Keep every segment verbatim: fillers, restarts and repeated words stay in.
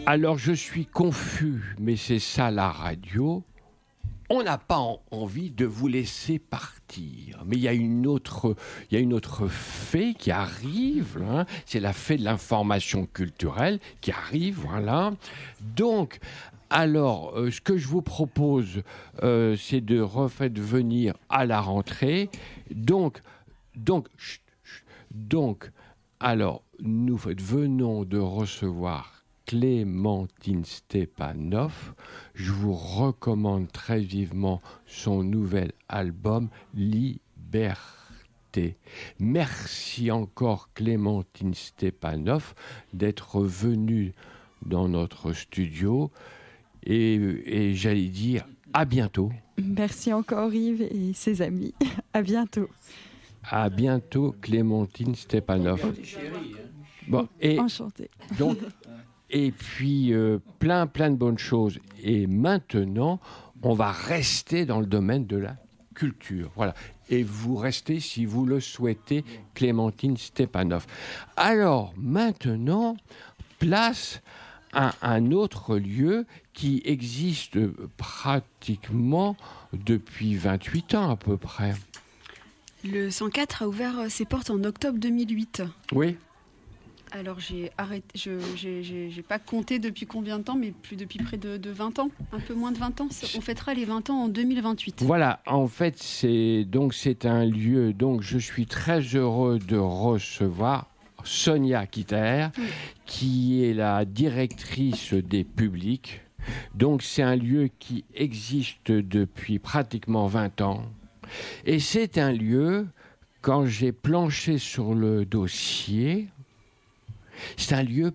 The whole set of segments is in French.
Alors je suis confus, mais c'est ça la radio. On n'a pas en- envie de vous laisser partir. Mais il y a une autre, il y a une autre fée qui arrive. Hein. C'est la fée de l'information culturelle qui arrive, voilà. Donc, alors, euh, ce que je vous propose, euh, c'est de refaire venir à la rentrée. Donc, donc, chut, chut. donc, alors, nous venons de recevoir Clémentine Stepanov. Je vous recommande très vivement son nouvel album Liberté. Merci encore Clémentine Stepanov d'être venue dans notre studio et, et j'allais dire à bientôt. Merci encore Yves et ses amis. À bientôt. À bientôt Clémentine Stepanov. Bon, et Enchantée. donc Et puis, euh, plein, plein de bonnes choses. Et maintenant, on va rester dans le domaine de la culture. Voilà. Et vous restez, si vous le souhaitez, Clémentine Stepanov. Alors, maintenant, place à un autre lieu qui existe pratiquement depuis vingt-huit ans à peu près. Le cent quatre a ouvert ses portes en octobre deux mille huit. Oui. Alors j'ai arrêté, je j'ai, j'ai, j'ai pas compté depuis combien de temps, mais plus depuis près de, de vingt ans, un peu moins de vingt ans. On fêtera les vingt ans en deux mille vingt-huit. Voilà, en fait, c'est donc c'est un lieu. Donc je suis très heureux de recevoir Sonia Kitter, oui. qui est la directrice des publics. Donc c'est un lieu qui existe depuis pratiquement vingt ans. Et c'est un lieu, quand j'ai planché sur le dossier, c'est un lieu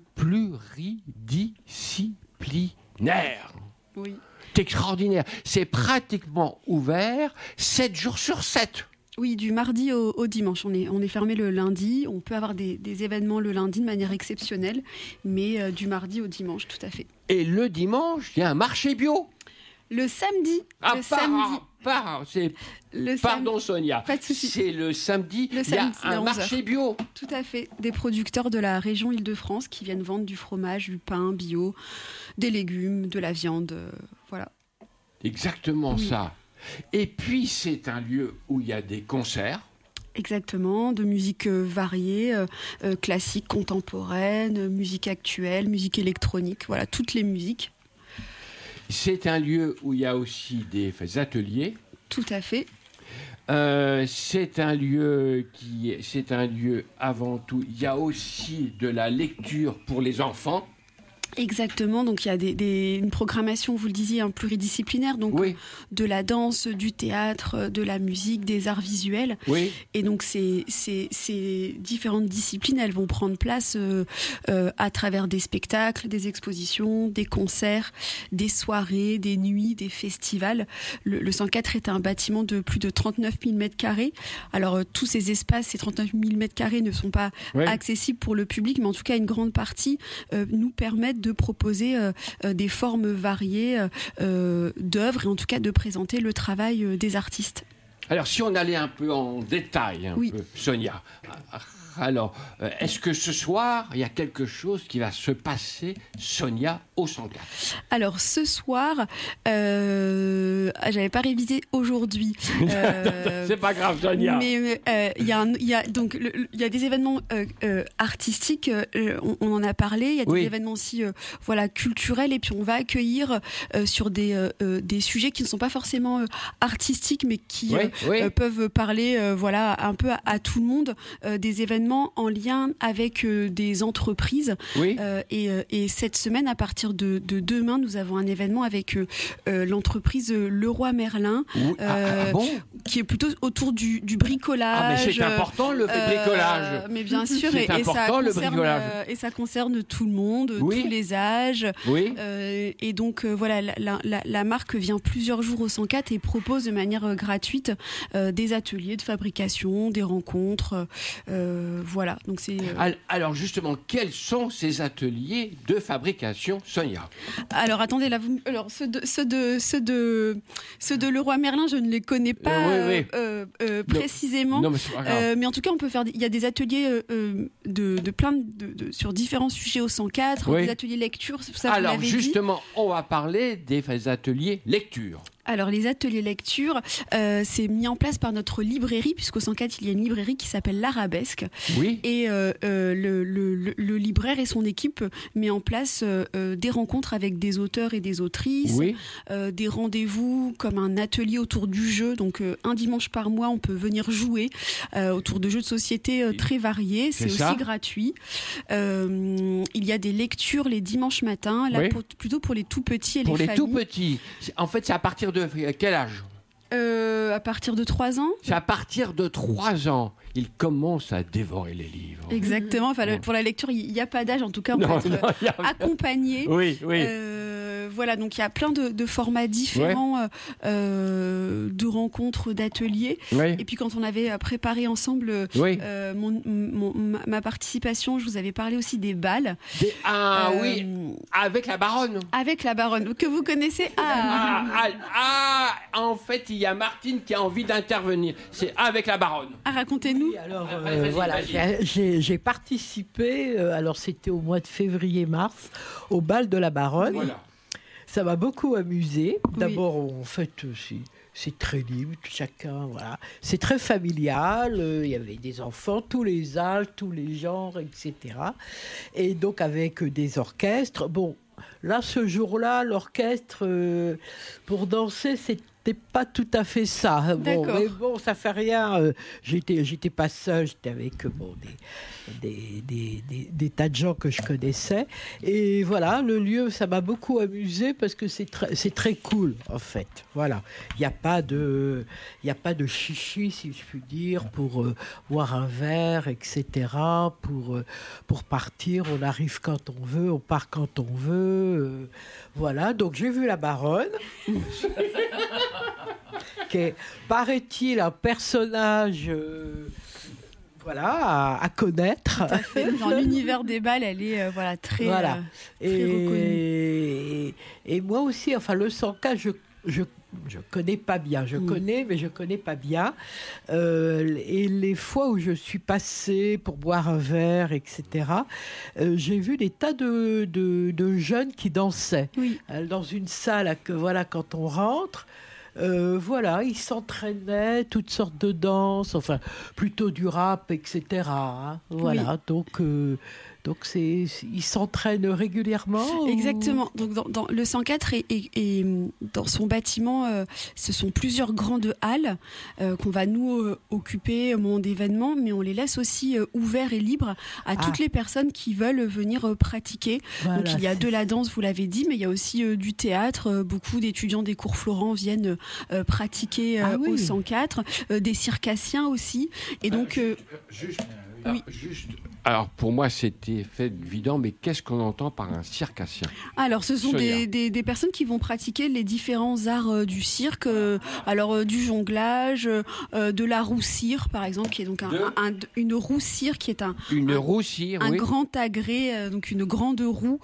pluridisciplinaire. Oui. C'est extraordinaire. C'est pratiquement ouvert sept jours sur sept. Oui, du mardi au, au dimanche. On est, on est fermé le lundi. On peut avoir des, des événements le lundi de manière exceptionnelle, mais euh, du mardi au dimanche, tout à fait. Et le dimanche, il y a un marché bio. Le samedi. Ah, le par, samedi. Par, c'est, le pardon sam... Sonia. Pas de souci. C'est le samedi. Le il y a samedi, un marché bio. Tout à fait. Des producteurs de la région Île-de-France qui viennent vendre du fromage, du pain bio, des légumes, de la viande. Euh, voilà. Exactement oui. ça. Et puis c'est un lieu où il y a des concerts. Exactement, de musique euh, variée, euh, euh, classique, contemporaine, euh, musique actuelle, musique électronique, voilà, toutes les musiques. C'est un lieu où il y a aussi des ateliers. Tout à fait. Euh, c'est un lieu qui, c'est un lieu avant tout. Il y a aussi de la lecture pour les enfants. Exactement, donc il y a des, des, une programmation, vous le disiez, hein, pluridisciplinaire, donc oui. de la danse, du théâtre, de la musique, des arts visuels. Oui. Et donc ces, ces, ces différentes disciplines, elles vont prendre place euh, euh, à travers des spectacles, des expositions, des concerts, des soirées, des nuits, des festivals. Le, le cent quatre est un bâtiment de plus de trente-neuf mille mètres carrés. Alors euh, tous ces espaces, ces trente-neuf mille mètres carrés ne sont pas oui. accessibles pour le public, mais en tout cas une grande partie euh, nous permettent de proposer euh, euh, des formes variées euh, d'œuvres et en tout cas de présenter le travail euh, des artistes. Alors si on allait un peu en détail, un oui. peu, Sonia, alors euh, est-ce que ce soir il y a quelque chose qui va se passer, Sonia, au cent quatre? Alors ce soir, euh, j'avais pas révisé aujourd'hui. Euh, C'est pas grave, Sonia. Mais il euh, y, y a donc il y a des événements euh, euh, artistiques, euh, on, on en a parlé. Il y a des oui. événements aussi, euh, voilà, culturels. Et puis on va accueillir euh, sur des euh, des sujets qui ne sont pas forcément euh, artistiques, mais qui oui, euh, oui. Euh, peuvent parler, euh, voilà, un peu à, à tout le monde. Euh, des événements en lien avec euh, des entreprises. Oui. Euh, et, euh, et cette semaine, à partir de, de demain, nous avons un événement avec euh, euh, l'entreprise Leroy Merlin, oui. ah, euh, ah bon qui est plutôt autour du, du bricolage. Ah, mais c'est important le euh, bricolage. Mais bien sûr, c'est et, important, et, ça le concerne, bricolage. euh, et ça concerne tout le monde, oui. tous les âges. Oui. Euh, et donc, euh, voilà, la, la, la marque vient plusieurs jours au cent quatre et propose de manière euh, gratuite euh, des ateliers de fabrication, des rencontres. Euh, Euh, voilà. Donc c'est. Euh... Alors justement, quels sont ces ateliers de fabrication, Sonia? Alors attendez, là, vous... alors ceux de ceux de ceux de ceux de Leroy Merlin, je ne les connais pas euh, oui, oui. Euh, euh, précisément. Non, mais, c'est pas grave. Euh, mais en tout cas, on peut faire. Des... Il y a des ateliers euh, de, de plein de, de sur différents sujets au cent quatre, oui. des ateliers lecture. Ça, alors vous justement, dit. on va parler des ateliers lecture. Alors les ateliers lecture, euh, c'est mis en place par notre librairie, puisqu'au cent quatre il y a une librairie qui s'appelle l'Arabesque. Oui. Et euh, euh, le, le, le, le libraire et son équipe met en place euh, des rencontres avec des auteurs et des autrices, oui. euh, des rendez-vous comme un atelier autour du jeu. Donc euh, un dimanche par mois, on peut venir jouer euh, autour de jeux de société euh, très variés. C'est, c'est aussi gratuit. Euh, il y a des lectures les dimanches matins, là oui. pour, plutôt pour les tout petits et pour les, les familles. Pour les tout petits. En fait, c'est à partir de quel âge? Euh, à partir de trois ans. C'est à partir de trois ans. Ils commencent à dévorer les livres. Exactement. Enfin, le, pour la lecture, il n'y a pas d'âge. En tout cas, on non, peut être non, a... accompagné. Oui, oui. Euh, voilà, donc il y a plein de, de formats différents ouais. euh, de rencontres, d'ateliers. Oui. Et puis quand on avait préparé ensemble oui. euh, mon, mon, ma participation, je vous avais parlé aussi des balles. Des... Ah euh, oui, avec la baronne. Avec la baronne, que vous connaissez. Ah, ah, ah, en fait, il y a Martine qui a envie d'intervenir. C'est avec la baronne. Ah, racontez-nous. Oui, alors, euh, vas-y, voilà, vas-y. J'ai, j'ai participé, euh, alors c'était au mois de février-mars, au bal de la baronne. Voilà. Ça m'a beaucoup amusé. D'abord, oui. en fait, c'est, c'est très libre, chacun, voilà. C'est très familial, euh, il y avait des enfants, tous les âges, tous les genres, et cetera. Et donc, avec des orchestres. Bon, là, ce jour-là, l'orchestre, euh, pour danser, c'était C'était pas tout à fait ça. Bon, mais bon, ça fait rien. Euh, j'étais, j'étais pas seule, j'étais avec bon, des, des, des, des, des tas de gens que je connaissais. Et voilà, le lieu, ça m'a beaucoup amusé parce que c'est très, c'est très cool, en fait. Voilà. Il n'y a pas de, il n'y a pas de chichi, si je puis dire, pour euh, boire un verre, et cetera. Pour, euh, pour partir, on arrive quand on veut, on part quand on veut. Euh, voilà. Donc, j'ai vu la baronne. Qui est, paraît-il, un personnage euh, voilà, à, à connaître. Tout à fait. Dans l'univers des balles, elle est euh, voilà, très, voilà. euh, très et, reconnue. Et, et moi aussi, enfin, le cent K, je je je connais pas bien. Je mmh. connais, mais je connais pas bien. Euh, et les fois où je suis passée pour boire un verre, et cetera, euh, j'ai vu des tas de, de, de jeunes qui dansaient. Oui. Euh, dans une salle, que, voilà, quand on rentre... Euh, voilà, ils s'entraînaient, toutes sortes de danses, enfin, plutôt du rap, et cetera. Hein, voilà, oui. donc, euh, donc c'est, ils s'entraînent régulièrement. Exactement. Ou... Donc, dans, dans le cent quatre et, et, et dans son bâtiment, euh, ce sont plusieurs grandes halles euh, qu'on va nous euh, occuper au moment d'événements, mais on les laisse aussi euh, ouverts et libres à ah. toutes les personnes qui veulent venir euh, pratiquer. Voilà, donc, il y a de la danse, vous l'avez dit, mais il y a aussi euh, du théâtre. Euh, beaucoup d'étudiants des cours Florent viennent Euh, pratiquer euh, ah, oui. au cent quatre, euh, des circassiens aussi. Et donc, euh, juste, euh, oui. alors, juste, alors pour moi c'était fait évident, mais qu'est-ce qu'on entend par un circassien? Alors ce sont des, des, des personnes qui vont pratiquer les différents arts euh, du cirque, euh, alors euh, du jonglage, euh, de la roue cire par exemple, qui est donc un, de... un, un, une roue cire qui est un une un, roue cire, un oui. grand agrès, euh, donc une grande roue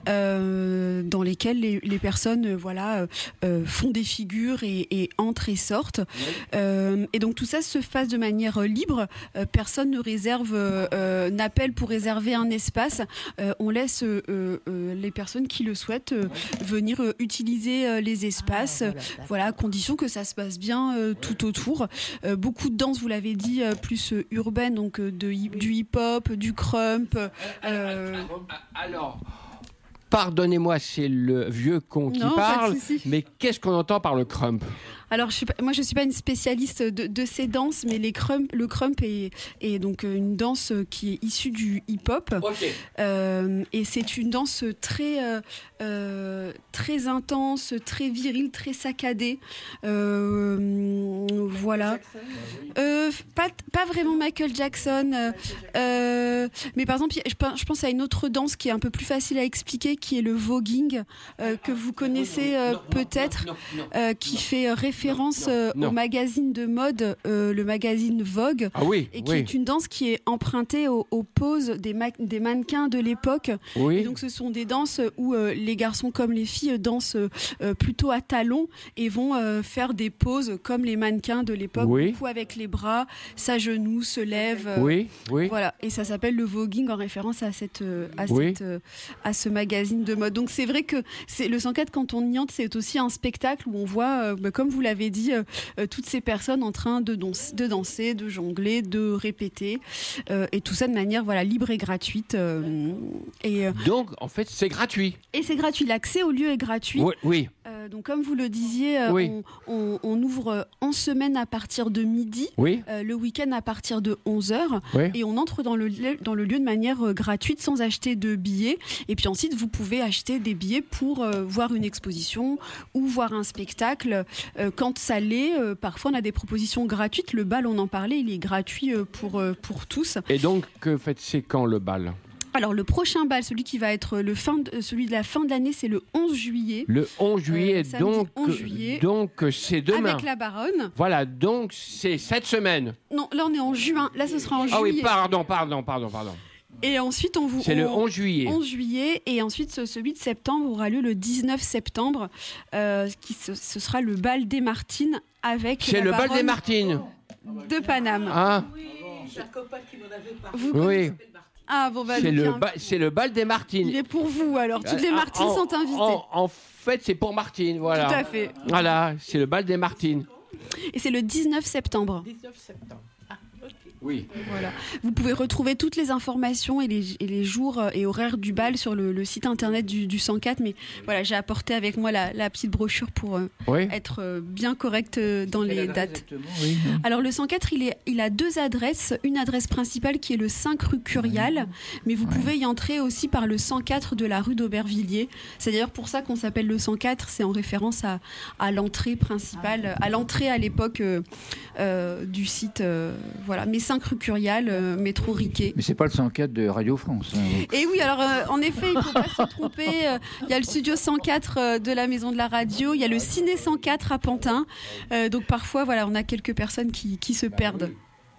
euh, dans lesquelles les, les personnes euh, voilà euh, font des figures et, et entrent et sortent. Oui. Euh, et donc tout ça se passe de manière libre. Euh, personne ne réserve, euh, n'appelle pour réserver un espace. Euh, on laisse euh, euh, les personnes qui le souhaitent euh, oui. venir euh, utiliser euh, les espaces. Ah, voilà, voilà, à condition que ça se passe bien euh, tout autour. Euh, beaucoup de danse, vous l'avez dit, euh, plus euh, urbaine, donc euh, de, oui. du hip-hop, du crump. Euh... Alors. Pardonnez-moi, c'est le vieux con qui non, parle, mais qu'est-ce qu'on entend par le crump? Alors, je suis pas, moi, je ne suis pas une spécialiste de, de ces danses, mais les crump, le crump est, est donc une danse qui est issue du hip-hop. Okay. Euh, et c'est une danse très, euh, euh, très intense, très virile, très saccadée. Euh, voilà. Euh, pas, pas vraiment Michael Jackson. Euh, mais par exemple, je, je pense à une autre danse qui est un peu plus facile à expliquer, qui est le voguing, euh, que vous connaissez euh, peut-être, euh, qui fait référence référence non, euh, non. au magazine de mode, euh, le magazine Vogue, Ah oui, et qui oui. est une danse qui est empruntée aux, aux poses des, ma- des mannequins de l'époque. Oui. Et donc ce sont des danses où euh, les garçons comme les filles dansent euh, plutôt à talons et vont euh, faire des poses comme les mannequins de l'époque, Oui. beaucoup avec les bras, s'agenouillent, se lèvent. euh, Oui, oui. Voilà, et ça s'appelle le voguing en référence à cette, euh, à, Oui. cette euh, à ce magazine de mode. Donc c'est vrai que c'est le cent quatre quand on y entre, c'est aussi un spectacle où on voit, euh, bah, comme vous l'avez dit, euh, euh, toutes ces personnes en train de, danse, de danser, de jongler, de répéter, euh, et tout ça de manière voilà libre et gratuite. euh, et euh, Donc, en fait, c'est gratuit. et c'est gratuit. L'accès au lieu est gratuit. Oui, oui. Euh, donc comme vous le disiez, euh, Oui. on, on- on ouvre en semaine à partir de midi. Oui, Euh, le week-end à partir de onze heures oui. et on entre dans le, lieu- dans le lieu de manière euh, gratuite sans acheter de billets et puis ensuite vous pouvez acheter des billets pour euh, voir une exposition ou voir un spectacle Euh, quand ça l'est, euh, parfois on a des propositions gratuites, le bal on en parlait, il est gratuit euh, pour, euh, pour tous. Et donc, que fait, c'est quand le bal? Alors le prochain bal, celui qui va être le fin de, celui de la fin de l'année, c'est le onze juillet Le onze juillet, Euh, samedi donc, onze juillet. donc c'est demain. avec la Baronne. Voilà, donc c'est cette semaine. Non, là on est en juin, là ce sera en Ah oui, juillet. pardon, pardon, pardon, pardon. Et ensuite on vous... C'est le on- onze juillet. onze juillet et ensuite ce- celui de septembre aura lieu le dix-neuf septembre euh, qui ce, ce sera le bal des Martines avec C'est la le bal des baronne Martines. de Paname. Ah, Vous oui, connaissez- Ah bon bah c'est donc, le, il- ba- c'est le bal des Martines. il est pour vous alors, toutes les Ah, Martines en- sont invitées. En, en fait, c'est pour Martine, voilà. Tout à fait. Voilà, c'est le bal des Martines. Et c'est le dix-neuf septembre. dix-neuf septembre. Ah, ok. Oui. Voilà. Vous pouvez retrouver toutes les informations et les, et les jours euh, et horaires du bal sur le, le site internet du, du cent quatre. Mais voilà, j'ai apporté avec moi la, la petite brochure pour euh, Oui. être euh, bien correcte euh, dans les dates. Oui, non. Alors le cent quatre, il, est, il a deux adresses. Une adresse principale qui est le cinq rue Curial, mais vous pouvez y entrer aussi par le cent quatre de la rue d'Aubervilliers. C'est d'ailleurs pour ça qu'on s'appelle le cent quatre, c'est en référence à, à l'entrée principale, à l'entrée à l'époque euh, euh, du site. euh, voilà, mais cinq rue Curial, euh, métro Riquet. Mais c'est pas le cent quatre de Radio France. hein. Et oui, alors euh, en effet, il ne faut pas se tromper. euh, Il y a le studio cent quatre euh, de la Maison de la Radio, il y a le Ciné cent quatre à Pantin. Euh, donc parfois, voilà, on a quelques personnes qui, qui se perdent.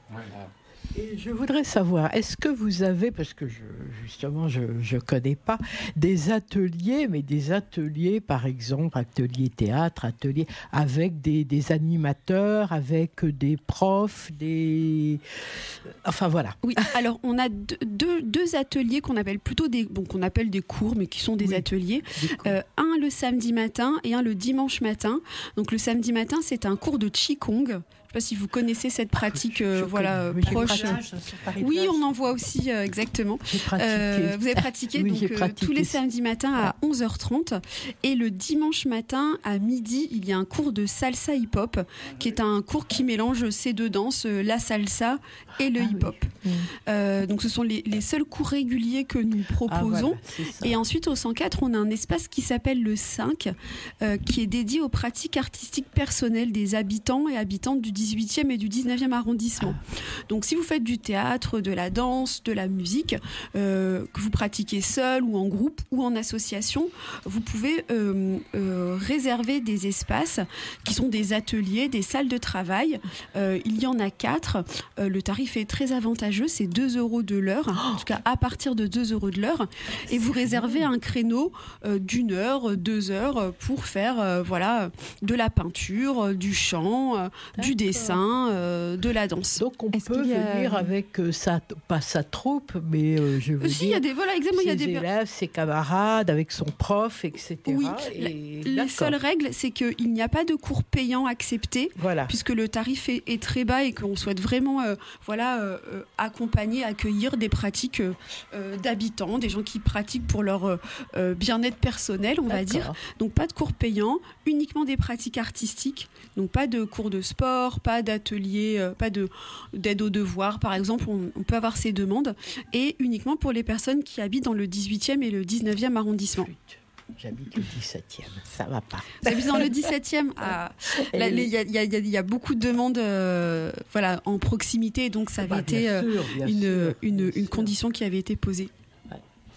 Et je voudrais savoir, est-ce que vous avez, parce que je, justement je ne connais pas, des ateliers, mais des ateliers, par exemple, ateliers théâtre, ateliers avec des, des animateurs, avec des profs, des... Enfin voilà. Oui, alors on a deux, deux, deux ateliers qu'on appelle plutôt des, bon, qu'on appelle des cours, mais qui sont des Oui. ateliers. Des cours. Euh, un le samedi matin et un le dimanche matin. Donc le samedi matin, c'est un cours de Qigong. Je ne sais pas si vous connaissez cette pratique euh, Je voilà, connais. Oui, j'ai proche. pratiqué. Oui, on en voit aussi, euh, exactement. J'ai pratiqué. Euh, vous avez pratiqué, Oui, donc, j'ai euh, pratiqué. tous les samedis matins à onze heures trente. Et le dimanche matin à midi, il y a un cours de salsa hip-hop, qui est un cours qui mélange ces deux danses, euh, la salsa et le Ah oui. hip-hop. Mm. Euh, donc ce sont les, les seuls cours réguliers que nous Ah, proposons. voilà, c'est ça. Et ensuite, au cent quatre, on a un espace qui s'appelle le cinq, euh, qui est dédié aux pratiques artistiques personnelles des habitants et habitantes du dix-huitième et du dix-neuvième arrondissement. Donc, si vous faites du théâtre, de la danse, de la musique, euh, que vous pratiquez seul ou en groupe ou en association, vous pouvez euh, euh, réserver des espaces qui sont des ateliers, des salles de travail. Euh, il y en a quatre. Euh, le tarif est très avantageux, c'est deux euros de l'heure, en tout cas à partir de deux euros de l'heure. Et vous réservez un créneau euh, d'une heure, deux heures euh, pour faire euh, voilà, de la peinture, euh, du chant, euh, du dessin, euh, de la danse. Donc on Est-ce peut qu'il y a- venir avec euh, sa, pas sa troupe, mais euh, je veux Aussi, il y dire a des, voilà, exactement, il y a ses des per- élèves, ses camarades, avec son prof, et cetera. Oui, Et Les d'accord. seules règles, c'est qu'il n'y a pas de cours payants acceptés, Voilà. puisque le tarif est, est très bas et qu'on souhaite vraiment euh, voilà, euh, euh, accompagner, accueillir des pratiques euh, euh, d'habitants, des gens qui pratiquent pour leur euh, euh, bien-être personnel, on va dire. D'accord. Donc pas de cours payants, uniquement des pratiques artistiques. Donc pas de cours de sport, pas d'atelier, euh, pas de, d'aide aux devoirs, par exemple. On, on peut avoir ces demandes. Et uniquement pour les personnes qui habitent dans le dix-huitième et le dix-neuvième arrondissement. Flûte. J'habite le dix-septième, ça va pas. Vous habitez dans le dix-septième. Ah, là, Et- les- Il y, a- il y a- il y a beaucoup de demandes euh, voilà, en proximité, donc ça avait Bah, été bien euh, sûr, bien une, sûr, une, bien une sûr. condition qui avait été posée.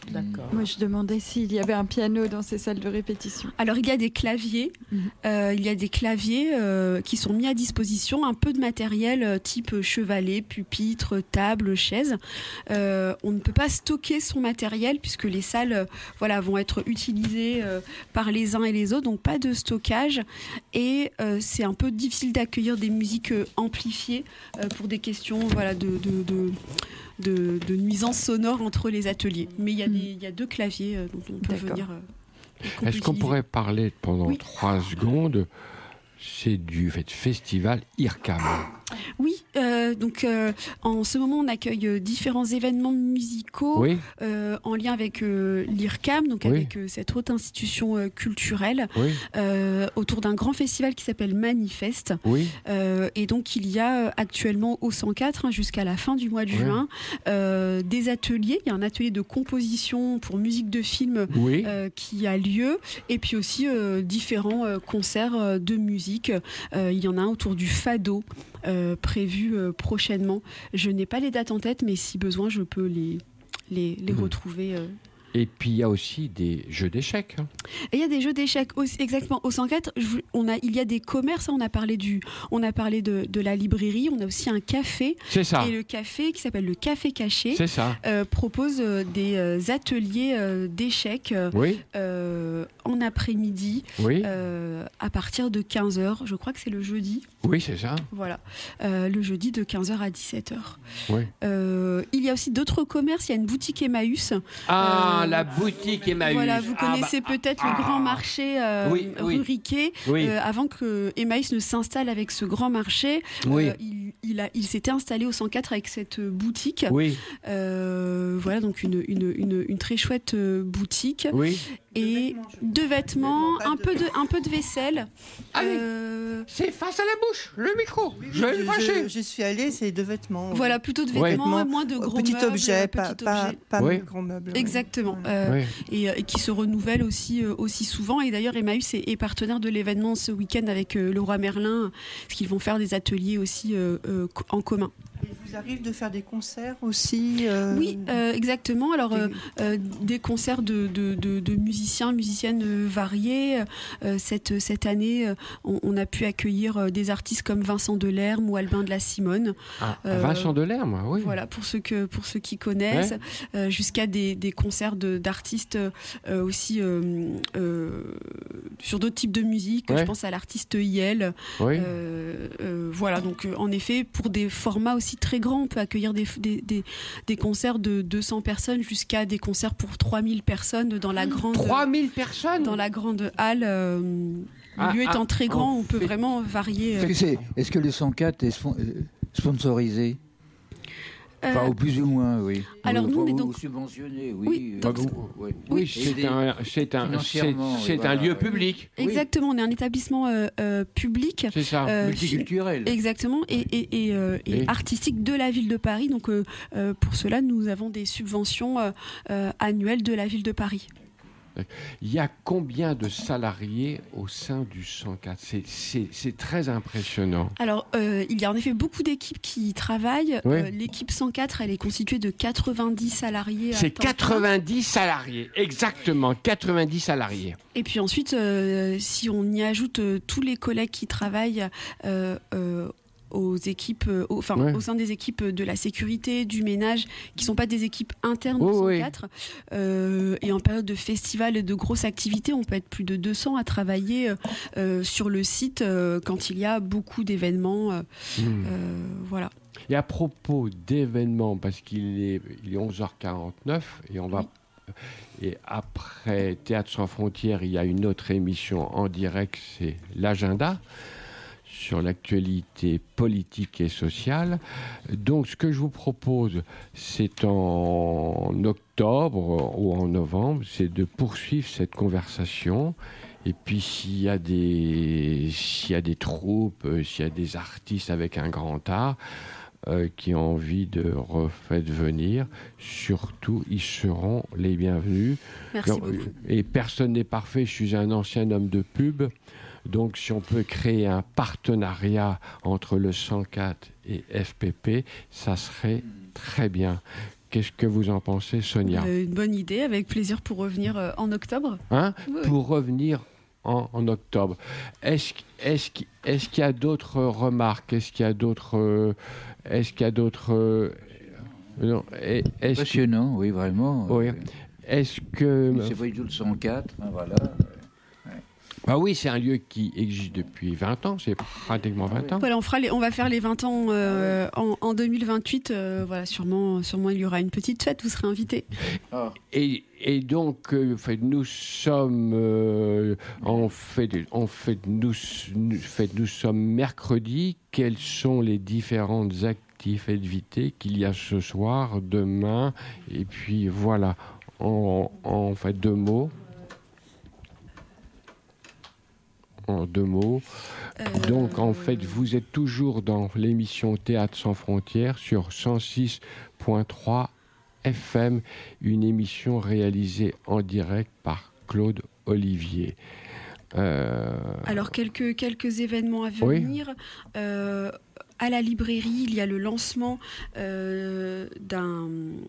D'accord. Moi, je demandais s'il y avait un piano dans ces salles de répétition. Alors, il y a des claviers. Mhm. Euh, il y a des claviers euh, qui sont mis à disposition, un peu de matériel euh, type chevalet, pupitre, table, chaise. Euh, on ne peut pas stocker son matériel puisque les salles euh, voilà, vont être utilisées euh, par les uns et les autres, donc pas de stockage. Et euh, c'est un peu difficile d'accueillir des musiques euh, amplifiées euh, pour des questions voilà, de... de, de De, de nuisances sonores entre les ateliers. Mais il y a, des, il y a deux claviers euh, dont on peut D'accord. venir. Euh, qu'on Est-ce peut qu'on utiliser. pourrait parler pendant Oui. trois secondes? C'est du fait, festival IRCAM. Oui, euh, donc euh, en ce moment on accueille euh, différents événements musicaux Oui, euh, en lien avec euh, l'IRCAM, donc Oui. avec euh, cette haute institution euh, culturelle, oui, euh, autour d'un grand festival qui s'appelle Manifeste. oui. Euh, et donc il y a euh, actuellement au cent quatre, hein, jusqu'à la fin du mois de Ouais. juin, euh, des ateliers. Il y a un atelier de composition pour musique de film Oui. euh, qui a lieu, et puis aussi euh, différents euh, concerts euh, de musique. Euh, il y en a un autour du fado euh, prévu euh, prochainement. Je n'ai pas les dates en tête, mais si besoin, je peux les, les, les Mmh. retrouver. euh. Et puis il y a aussi des jeux d'échecs. hein. Et il y a des jeux d'échecs aussi, exactement au cent quatre. Je vous- on a, il y a des commerces. hein, On a parlé du, on a parlé de, de la librairie. On a aussi un café. C'est ça. Et le café qui s'appelle le Café Caché C'est ça. euh, propose euh, des euh, ateliers euh, d'échecs euh, Oui, euh, en après-midi oui, euh, à partir de quinze heures. Je crois que c'est le jeudi. oui, c'est ça. Voilà, Euh, le jeudi de quinze heures à dix-sept heures. Oui. Euh, il y a aussi d'autres commerces. Il y a une boutique Emmaüs. Ah, Euh, la boutique Emmaüs. Voilà, vous Ah, connaissez bah, peut-être le grand marché euh, Oui, oui. rue Riquet. Oui, Euh, avant que Emmaüs ne s'installe avec ce grand marché, oui, euh, il, il, a- il s'était installé au cent quatre avec cette euh, boutique. oui, Euh, voilà, donc une, une, une, une très chouette euh, boutique. oui. Et de vêtements, un peu de, un peu de vaisselle. Allez. Euh, C'est face à la bouche, le micro. Je vais je, le fâcher. je- je suis allée, c'est de vêtements. Voilà, plutôt de Ouais. vêtements, Vêtements, moins de gros Petit meubles, objet, pas, petit pas, objet. pas Oui. de gros meubles. ouais. Exactement. Euh, Oui. et, euh, et qui se renouvellent aussi, euh, aussi souvent. Et d'ailleurs, Emmaüs est, est partenaire de l'événement ce week-end avec euh, Leroy Merlin, parce qu'ils vont faire des ateliers aussi euh, euh, co- en commun. Il vous arrive de faire des concerts aussi euh, Oui, euh, exactement. Alors, euh, des- euh, des concerts de, de, de, de musiciens, musiciennes euh, variés. Euh, cette, cette année, euh, on, on a pu accueillir euh, des artistes comme Vincent Delerme ou Albin de la Simone. Ah, Euh, Vincent Delerme, oui. Voilà, pour ceux, que, pour ceux qui connaissent, euh, jusqu'à des, des concerts de- d'artistes euh, aussi euh, euh, sur d'autres types de musique. Ouais. Je pense à l'artiste Yel. Oui. Euh, euh, voilà, donc euh, en effet, pour des formats aussi très grands, on peut accueillir des, des, des, des concerts de deux cents personnes jusqu'à des concerts pour trois mille personnes dans la grande, trois mille personnes. dans la grande halle. euh, le Ah, lieu ah, étant très grand, en on peut fait- vraiment varier. Est-ce euh, que, c'est- est-ce que le cent quatre est spon- euh, sponsorisé Enfin, euh, au plus ou moins, oui. alors, Ou- nous, on est ou donc- subventionné, oui. Oui, euh, donc- oui. Oui, Et c'est des- un, c'est un, c'est, financièrement, c'est oui, un voilà, lieu oui. public. Oui, Exactement, on est un établissement euh, euh, public. c'est ça. euh, multiculturel. Exactement, et, et, et, euh, et Oui. artistique de la ville de Paris. Donc euh, euh, pour cela, nous avons des subventions euh, euh, annuelles de la ville de Paris. Il y a combien de salariés au sein du cent quatre? C'est, c'est, c'est très impressionnant. Alors, euh, il y a en effet beaucoup d'équipes qui y travaillent. Oui. Euh, l'équipe cent quatre, elle est constituée de quatre-vingt-dix salariés. à C'est temps plein. quatre-vingt-dix salariés, exactement, quatre-vingt-dix salariés. Et puis ensuite, euh, si on y ajoute euh, tous les collègues qui travaillent euh, euh, aux équipes, euh, au, enfin, Ouais. au sein des équipes de la sécurité, du ménage, qui ne sont pas des équipes internes Oh, au cent oui. quatre. Euh, et en période de festival et de grosses activités, on peut être plus de deux cents à travailler euh, euh, sur le site euh, quand il y a beaucoup d'événements. euh, Hmm. euh, voilà. Et à propos d'événements, parce qu'il est, il est onze heures quarante-neuf et on va. Et après Théâtre sans frontières, il y a une autre émission en direct, c'est l'agenda sur l'actualité politique et sociale. Donc, ce que je vous propose, c'est en octobre ou en novembre, c'est de poursuivre cette conversation. Et puis, s'il y a des, s'il y a des troupes, euh, s'il y a des artistes avec un grand art euh, qui ont envie de refaire venir, surtout, ils seront les bienvenus. Merci Donc, beaucoup. et personne n'est parfait, je suis un ancien homme de pub. Donc, si on peut créer un partenariat entre le cent quatre et F P P, ça serait très bien. Qu'est-ce que vous en pensez, Sonia ? Euh, Une bonne idée, avec plaisir pour revenir euh, en octobre. Hein ? Oui, Pour revenir en, en octobre. Est-ce, est-ce, qu'- est-ce qu'il y a d'autres remarques ? Est-ce qu'il y a d'autres... euh, est-ce qu'il y a d'autres... euh, non, est- est-ce, Passionnant, oui, vraiment. oui. Euh, Est-ce que... C'est pas du tout le cent quatre, hein, voilà. Bah oui, c'est un lieu qui existe depuis vingt ans, c'est pratiquement vingt ans. Voilà, on, fera les, on va faire les vingt ans euh, en, en deux mille vingt-huit. Euh, voilà, sûrement, sûrement, il y aura une petite fête, vous serez invités. Ah. Et, et donc, euh, en fait, nous sommes, euh, en fait, en fait, nous, nous, fait, nous sommes mercredi. Quelles sont les différentes activités qu'il y a ce soir, demain ? Et puis voilà, en, en fait, deux mots. En deux mots. Euh, Donc, en fait, vous êtes toujours dans l'émission Théâtre sans frontières sur cent six point trois F M, une émission réalisée en direct par Claude Olivier. Euh, Alors, quelques, quelques événements à Oui. venir. Euh, à la librairie, il y a le lancement euh, d'un,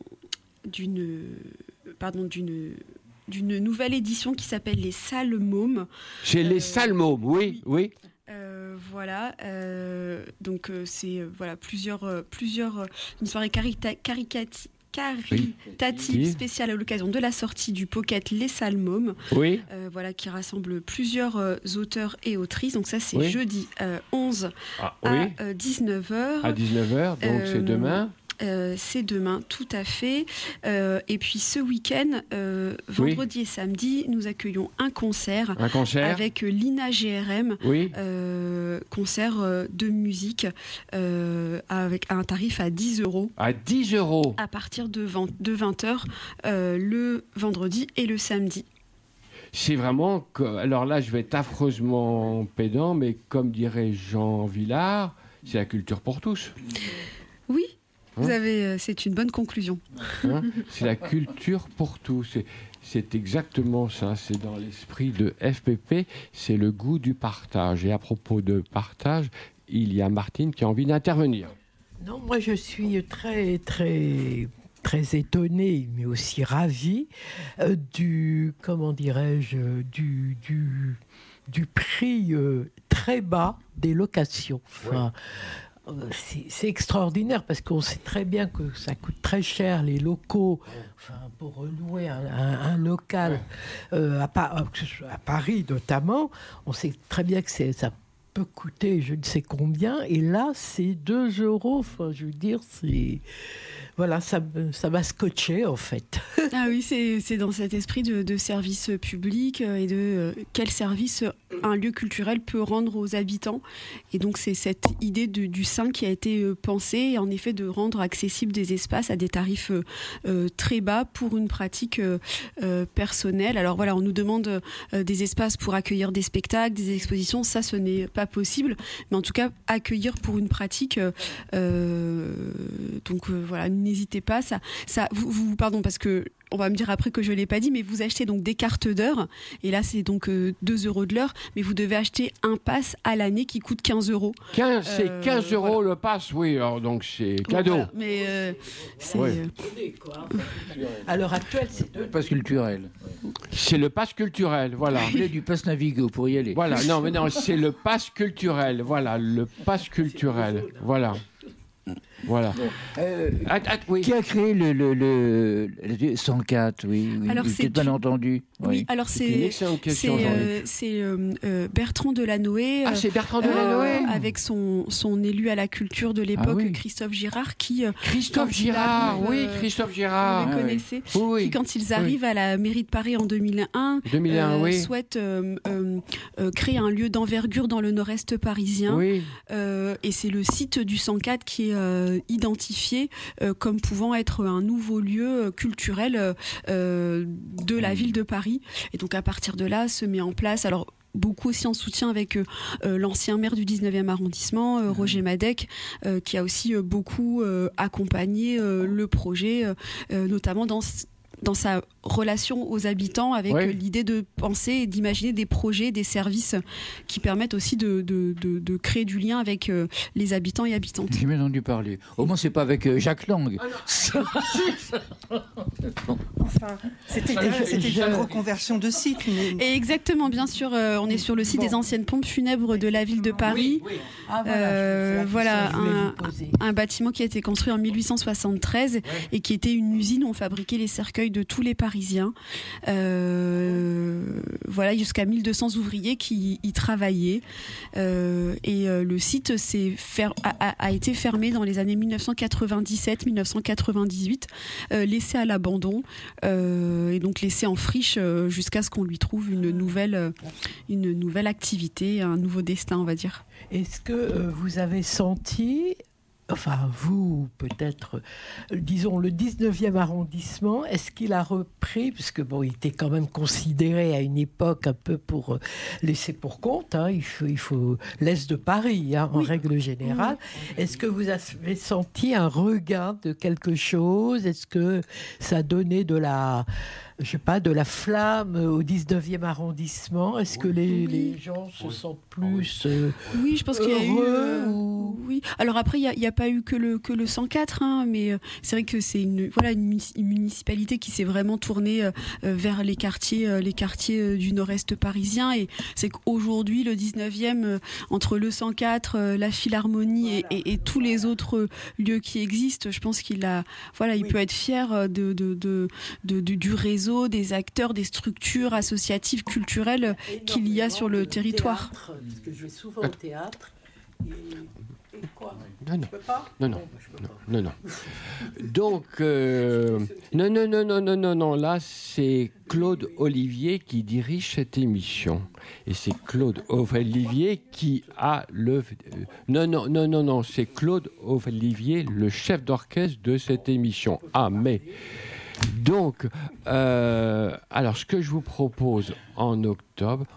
d'une, pardon, d'une, d'une nouvelle édition qui s'appelle Les Salles Mômes. C'est Euh, les Salmômes, oui, oui. Euh, voilà, euh, donc euh, c'est euh, voilà plusieurs euh, plusieurs euh, une soirée carita- caricati- caritative Oui. spéciale à l'occasion de la sortie du pocket Les Salles Mômes, Oui, euh, voilà qui rassemble plusieurs euh, auteurs et autrices. Donc ça c'est Oui. jeudi euh, onze ah, à oui. euh, dix-neuf heures. À dix-neuf heures, donc Euh, c'est demain. Euh, c'est demain, tout à fait. Euh, et puis ce week-end, euh, vendredi et samedi, nous accueillons un concert Un concert. avec euh, l'I N A G R M. Oui, Euh, concert euh, de musique euh, avec un tarif à dix euros à dix euros. à partir de vingt, de vingt heures euh, le vendredi et le samedi. C'est vraiment que, alors là, je vais être affreusement pédant, mais comme dirait Jean Villard, c'est la culture pour tous. Oui, vous Hein avez, euh, c'est une bonne conclusion. Hein, c'est la culture pour tous. C'est, c'est exactement ça. C'est dans l'esprit de F P P. C'est le goût du partage. Et à propos de partage, il y a Martine qui a envie d'intervenir. Non, moi je suis très, très, très étonnée, mais aussi ravie euh, du, comment dirais-je, du, du, du prix euh, très bas des locations. Enfin, euh, c'est, c'est extraordinaire parce qu'on sait très bien que ça coûte très cher les locaux. Enfin, pour louer un, un- un local euh, à, Pa- à Paris notamment, on sait très bien que c'est, ça peut coûter je ne sais combien, et là c'est deux euros. Enfin, je veux dire, c'est voilà, ça, me- ça m'a scotché en fait. Ah oui, c'est, c'est dans cet esprit de, de service public euh, et de euh, quel service un lieu culturel peut rendre aux habitants. Et donc c'est cette idée de- du sein qui a été euh, pensée, en effet, de rendre accessibles des espaces à des tarifs euh, euh, très bas pour une pratique euh, euh, personnelle. Alors voilà, on nous demande euh, des espaces pour accueillir des spectacles, des expositions, ça ce n'est pas possible, mais en tout cas accueillir pour une pratique. Euh, euh, donc euh, voilà, n'hésitez pas. Ça, ça, vous, vous, pardon, parce que on va me dire après que je ne l'ai pas dit, mais vous achetez donc des cartes d'heure, et là c'est donc euh, deux euros de l'heure, mais vous devez acheter un pass à l'année qui coûte quinze euros. quinze, c'est Euh, quinze euros voilà. le pass, oui. Alors donc c'est Bon, cadeau. voilà, mais euh, c'est, Ouais. euh, À l'heure actuelle, c'est deux. Passe culturel. C'est le pass culturel, voilà. Vous voulez du passe Navigo pour y aller. Voilà, non, mais non, c'est le pass culturel, voilà, le pass culturel, voilà. Voilà. Euh, Ah, ah, oui. Qui a créé le, le, le, le cent quatre, oui, oui. Alors, J'ai c'est peut-être mal du- entendu. oui, alors C'est une c'est excellente c'est, question, Jean-Luc. euh, c'est, euh, euh, Bertrand Delanoë. Ah, euh, c'est Bertrand euh, Delanoë. avec son, son élu à la culture de l'époque, Ah oui. Christophe Girard, qui, euh, Christophe quand il Girard, arrive, oui, euh, Christophe vous Girard. les Ah, oui. connaissez, Oui, oui. qui, quand ils arrivent à la mairie de Paris en deux mille un, deux mille un, euh, oui. souhaite euh, euh, euh, créer un lieu d'envergure dans le nord-est parisien. Oui, Euh, et c'est le site du cent quatre qui est euh, identifié euh, comme pouvant être un nouveau lieu euh, culturel euh, euh, de la ville de Paris. Et donc à partir de là se met en place, alors beaucoup aussi en soutien avec euh, euh, l'ancien maire du dix-neuvième arrondissement, euh, Roger Madec, euh, qui a aussi euh, beaucoup euh, accompagné euh, le projet, euh, euh, notamment dans dans sa relation aux habitants avec Ouais. euh, l'idée de penser et d'imaginer des projets, des services qui permettent aussi de, de, de, de créer du lien avec euh, les habitants et habitantes. J'ai bien entendu parler. Au moins, c'est pas avec euh, Jacques Lang. Enfin, c'était c'était je- une reconversion de site. Mais... Et exactement, bien sûr, euh, on est sur le site Bon. des anciennes pompes funèbres de la ville de Paris. Ah, Euh, c'est la voilà, question que je voulais un- vous poser. Un bâtiment qui a été construit en mille huit cent soixante-treize et qui était une usine où on fabriquait les cercueils de tous les Parisiens. Euh, voilà, jusqu'à mille deux cents ouvriers qui y travaillaient. Euh, et euh, le site s'est fer- a, a- a été fermé dans les années mille neuf cent quatre-vingt-dix-sept mille neuf cent quatre-vingt-dix-huit, euh, laissé à l'abandon euh, et donc laissé en friche euh, jusqu'à ce qu'on lui trouve une nouvelle, euh, une nouvelle activité, un nouveau destin, on va dire. Est-ce que euh, vous avez senti, enfin vous peut-être, euh, disons le dix-neuvième arrondissement, est-ce qu'il a repris, puisque bon, il était quand même considéré à une époque un peu pour euh, laisser pour compte, hein, il faut, il faut l'Est de Paris hein, en règle générale. Est-ce que vous avez senti un regain de quelque chose? Est-ce que ça donnait de la, je sais pas, de la flamme au dix-neuvième arrondissement? Est-ce que les, Oui. les gens se sentent plus euh, Oui, je pense qu'il y a eu. heureux euh, ou- Oui. Alors après, il n'y a, il y a pas eu que le que le cent quatre, hein, mais euh, c'est vrai que c'est une voilà une, munici- une municipalité qui s'est vraiment tournée euh, euh, vers les quartiers euh, les quartiers euh, du nord-est parisien. Et c'est qu'aujourd'hui, le dix-neuvième, euh, entre le cent quatre, euh, la Philharmonie et, et- et tous les autres euh, lieux qui existent, je pense qu'il a voilà, il Oui. peut être fier euh, de de, de, de- du- du réseau, des acteurs, des structures associatives, culturelles qu'il y a sur le Énormément de territoire. théâtre, parce que je vais souvent au théâtre. Et, et quoi? Non, non. Je peux pas? Non, non. Bon, bah, je peux pas. Non, non. Donc, euh, non, non, non, non, non, non, non. Là, c'est Claude Olivier qui dirige cette émission. Et c'est Claude Olivier qui a le... euh, Non, non, non, non, non. C'est Claude Olivier, le chef d'orchestre de cette émission. Ah, mais... Donc, euh, alors, ce que je vous propose en octobre,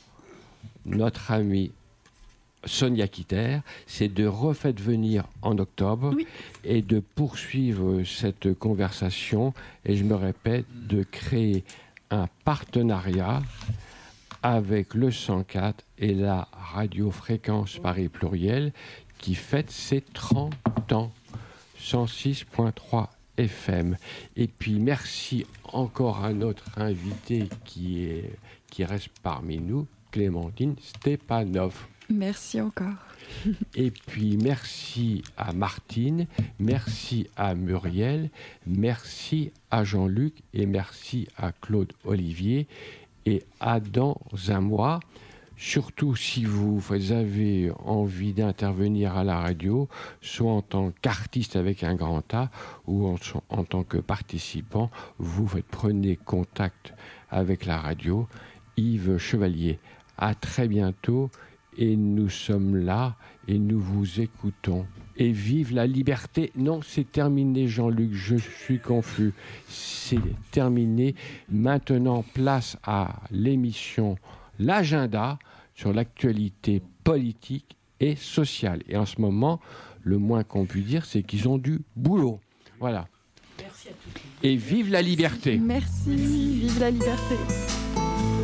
notre ami Sonia Kitter, c'est de refaire venir en octobre Oui. et de poursuivre cette conversation. Et je me répète, de créer un partenariat avec le cent quatre et la radio Fréquence Paris Pluriel qui fête ses trente ans. cent six virgule trois F M. Et puis merci encore à notre invité qui, est, qui reste parmi nous, Clémentine Stepanov. Merci encore. Et puis merci à Martine, merci à Muriel, merci à Jean-Luc et merci à Claude Olivier. Et à dans un mois, surtout si vous avez envie d'intervenir à la radio, soit en tant qu'artiste avec un grand A ou en, en tant que participant, vous faites, prenez contact avec la radio. Yves Chevalier, à très bientôt et nous sommes là et nous vous écoutons. Et vive la liberté. Non, c'est terminé, Jean-Luc, je suis confus. C'est terminé. Maintenant, place à l'émission L'Agenda sur l'actualité politique et sociale. Et en ce moment, le moins qu'on puisse dire, c'est qu'ils ont du boulot. Voilà. Merci à tous. Et vive la liberté. Merci, vive la liberté.